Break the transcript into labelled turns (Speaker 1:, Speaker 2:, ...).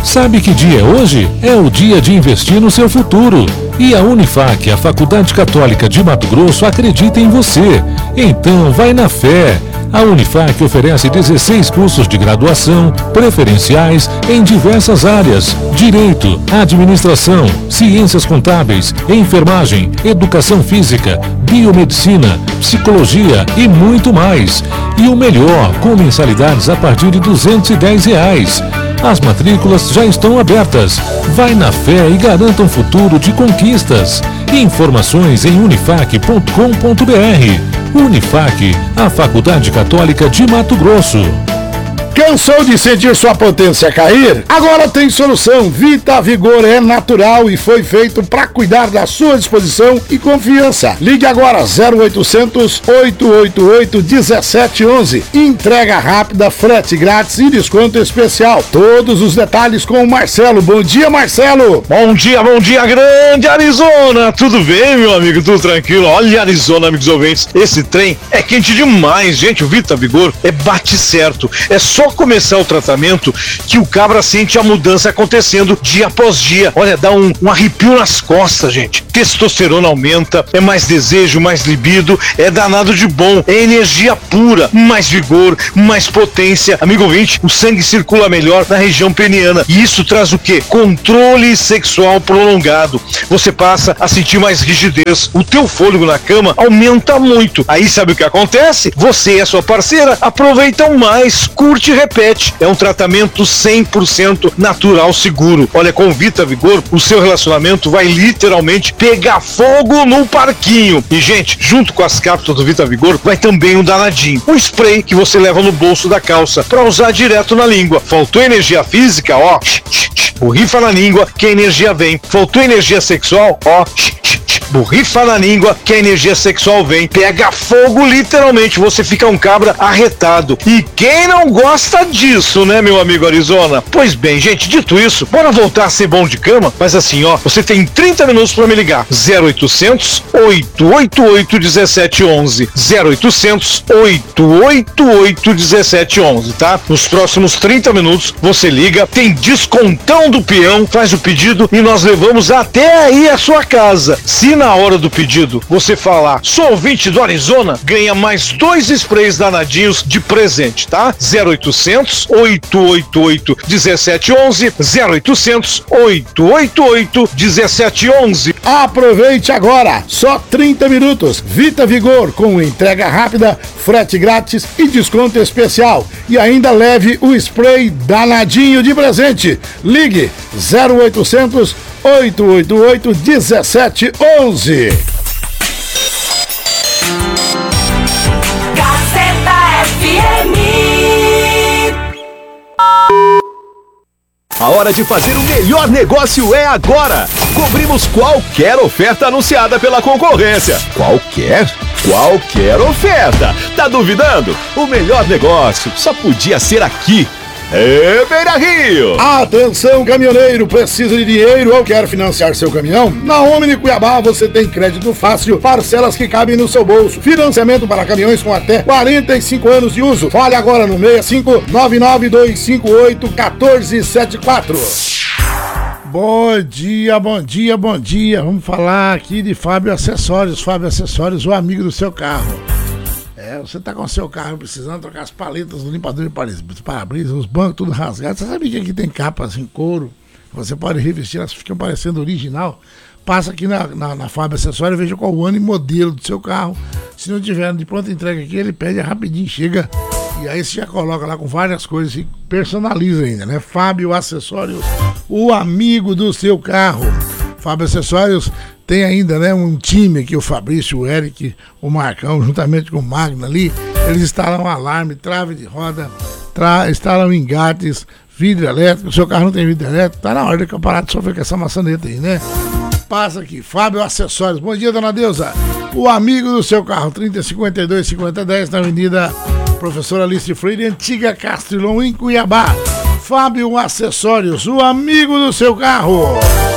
Speaker 1: Sabe que dia é hoje? É o dia de investir no seu futuro. E a Unifac, a Faculdade Católica de Mato Grosso, acredita em você. Então, vai na fé. A Unifac oferece 16 cursos de graduação, preferenciais em diversas áreas: Direito, Administração, Ciências Contábeis, Enfermagem, Educação Física, Biomedicina, Psicologia e muito mais. E o melhor, com mensalidades a partir de R$ 210. As matrículas já estão abertas. Vai na fé e garanta um futuro de conquistas. Informações em unifac.com.br. Unifac, a Faculdade Católica de Mato Grosso.
Speaker 2: Cansou de sentir sua potência cair? Agora tem solução. Vita Vigor é natural e foi feito para cuidar da sua disposição e confiança. Ligue agora 0800 888 1711. Entrega rápida, frete grátis e desconto especial. Todos os detalhes com o Marcelo. Bom dia, Marcelo.
Speaker 3: Bom dia, grande Arizona. Tudo bem, meu amigo? Tudo tranquilo? Olha, Arizona, amigos ouvintes, esse trem é quente demais, gente. O Vita Vigor é bate certo. É só começar o tratamento que o cabra sente a mudança acontecendo dia após dia. Olha, dá um arrepio nas costas, gente. Testosterona aumenta, é mais desejo, mais libido, é danado de bom, é energia pura, mais vigor, mais potência. Amigo ouvinte, o sangue circula melhor na região peniana e isso traz o quê? Controle sexual prolongado. Você passa a sentir mais rigidez, o teu fôlego na cama aumenta muito. Aí sabe o que acontece? Você e a sua parceira aproveitam mais, curte e repete. É um tratamento 100% natural, seguro. Olha, com o Vita Vigor, o seu relacionamento vai literalmente pegar fogo no parquinho. E, gente, junto com as cápsulas do Vita Vigor, vai também um danadinho. Um spray que você leva no bolso da calça pra usar direto na língua. Faltou energia física? Ó, borrifa na língua que a energia vem. Faltou energia sexual? Ó, borrifa na língua que a energia sexual vem. Pega fogo literalmente, você fica um cabra arretado. E quem não gosta disso, né, meu amigo Arizona? Pois bem, gente, dito isso, bora voltar a ser bom de cama? Mas assim, ó, você tem 30 minutos pra me ligar. 0800 888 1711. 0800 888 1711, tá? Nos próximos 30 minutos você liga, tem descontão do peão, faz o pedido e nós levamos até aí a sua casa. Se na hora do pedido você falar, sou ouvinte do Arizona, ganha mais 2 sprays danadinhos de presente, tá? 0800 888 1711. 0800 888 1711.
Speaker 2: Aproveite agora, só 30 minutos. Vita Vigor com entrega rápida, frete grátis e desconto especial. E ainda leve o spray danadinho de presente. Ligue 0800 888 1711.
Speaker 4: Gazeta FM.
Speaker 5: A hora de fazer o melhor negócio é agora. Cobrimos qualquer oferta anunciada pela concorrência. Qualquer oferta. Tá duvidando? O melhor negócio só podia ser aqui. Beira Rio!
Speaker 2: Atenção, caminhoneiro, precisa de dinheiro ou quer financiar seu caminhão? Na Omni Cuiabá você tem crédito fácil, parcelas que cabem no seu bolso, financiamento para caminhões com até 45 anos de uso. Fale agora no 65 99258 1474. Bom dia. Vamos falar aqui de Fábio Acessórios. Fábio Acessórios, o amigo do seu carro. Você tá com o seu carro precisando trocar as paletas do limpador de para-brisa, os bancos tudo rasgados. Você sabe que aqui tem capas em couro? Você pode revestir, elas ficam parecendo original. Passa aqui na Fábio Acessório, veja qual o ano e modelo do seu carro. Se não tiver de pronta entrega aqui, ele pede rapidinho, chega. E aí você já coloca lá com várias coisas e personaliza ainda, né? Fábio Acessórios, o amigo do seu carro. Fábio Acessórios tem ainda, né, um time aqui, o Fabrício, o Eric, o Marcão, juntamente com o Magno ali. Eles instalam alarme, trave de roda, instalam engates, vidro elétrico. O seu carro não tem vidro elétrico, tá na hora de parar de sofrer com essa maçaneta aí, né? Passa aqui, Fábio Acessórios. Bom dia, dona Deusa. O amigo do seu carro, 3052-5010, na Avenida Professora Alice Freire, Antiga Castilão, em Cuiabá. Fábio Acessórios, o amigo do seu carro.